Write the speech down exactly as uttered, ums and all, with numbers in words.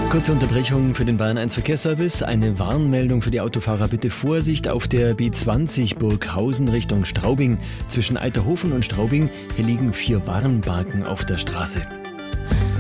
Kurze Unterbrechung für den Bayern eins Verkehrsservice. Eine Warnmeldung für die Autofahrer. Bitte Vorsicht auf der B zwanzig Burghausen Richtung Straubing. Zwischen Eiterhofen und Straubing, hier liegen vier Warnbalken auf der Straße.